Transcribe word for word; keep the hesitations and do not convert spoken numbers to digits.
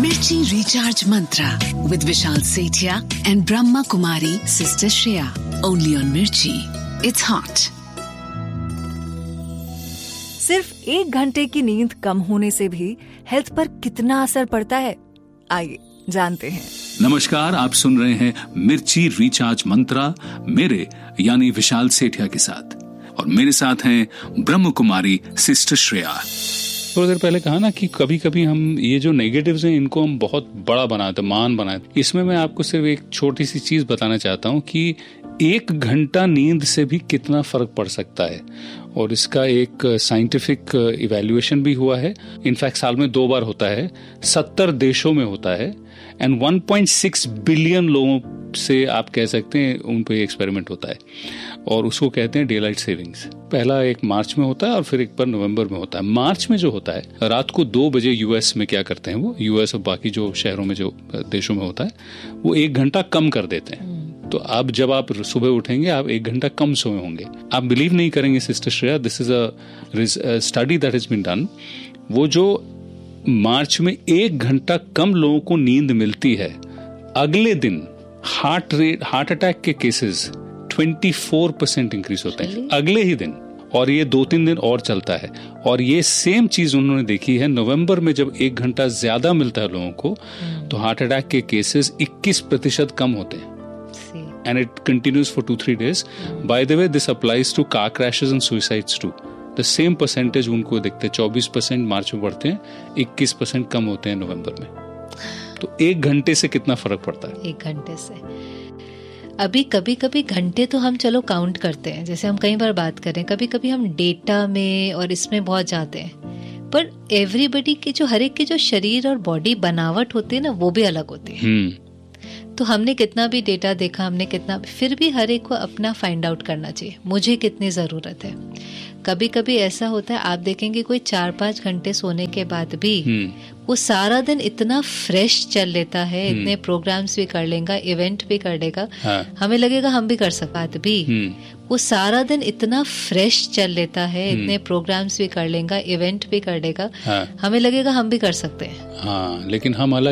Mirchi Recharge Mantra with Vishal Sethia and Brahma Kumari Sister Shreya. Only on Mirchi. It's hot. सिर्फ एक घंटे की नींद कम होने से भी हेल्थ पर कितना असर पड़ता है, आइए जानते हैं। नमस्कार, आप सुन रहे हैं मिर्ची रिचार्ज मंत्रा मेरे यानी विशाल सेठिया के साथ, और मेरे साथ हैं ब्रह्म कुमारी सिस्टर श्रेया। थोड़ी देर पहले कहा ना कि कभी कभी हम ये जो नेगेटिव्स हैं इनको हम बहुत बड़ा बनाते, मान बनाते। इसमें मैं आपको सिर्फ एक छोटी सी चीज बताना चाहता हूँ कि एक घंटा नींद से भी कितना फर्क पड़ सकता है, और इसका एक साइंटिफिक इवैल्यूएशन भी हुआ है। इनफैक्ट साल में दो बार होता है, सत्तर देशों में होता है, and one point six billion लोगों से आप कह सकते हैं उन पे एक्सपेरिमेंट होता है, और उसको कहते हैं डे लाइट सेविंग्स। पहला एक मार्च में होता है और फिर एक पर नवंबर में होता है। मार्च में जो होता है रात को दो बजे यूएस में क्या करते हैं, वो यूएस और बाकी जो शहरों में जो देशों में होता है वो एक घंटा कम कर देते हैं। तो अब जब आप सुबह उठेंगे आप एक घंटा कम सोए होंगे। आप बिलीव नहीं करेंगे sister Shreya, this is a study that has been done. वो जो मार्च में एक घंटा कम लोगों को नींद मिलती है, अगले दिन हार्ट रेट हार्ट अटैक के केसेस चौबीस परसेंट इंक्रीज होते हैं अगले ही दिन, और ये दो तीन दिन और चलता है। और ये सेम चीज उन्होंने देखी है नवंबर में, जब एक घंटा ज्यादा मिलता है लोगों को तो हार्ट अटैक के केसेस इक्कीस प्रतिशत कम होते हैं। And it continues for two three days. By the way, this applies to car crashes and suicides too. The same percentage उनको दिखते हैं, चौबीस परसेंट मार्च में बढ़ते हैं, इक्कीस परसेंट कम होते हैं नवंबर में। तो एक घंटे से कितना फर्क पड़ता है? एक घंटे से अभी कभी कभी घंटे तो हम चलो काउंट करते हैं, जैसे हम कई बार बात करें, कभी कभी हम डेटा में और इसमें बहुत जाते हैं, पर एवरीबडी की जो हर एक की जो शरीर और बॉडी बनावट होती है ना, वो भी अलग होती है। तो हमने कितना भी डेटा देखा, हमने कितना, फिर भी हर एक को अपना फाइंड आउट करना चाहिए, मुझे कितनी ज़रूरत है। कभी कभी ऐसा होता है, आप देखेंगे कोई चार पाँच घंटे सोने के बाद भी वो सारा दिन इतना फ्रेश चल लेता है, इतने प्रोग्राम्स भी कर लेगा, इवेंट भी कर लेगा, हाँ। हमें लगेगा हम भी कर सकते भी, वो सारा दिन इतना फ्रेश चल लेता है, इतने प्रोग्राम्स भी कर लेगा, इवेंट भी कर लेगा, हाँ। हमें लगेगा हम भी कर सकते हैं, हाँ, लेकिन हम अलग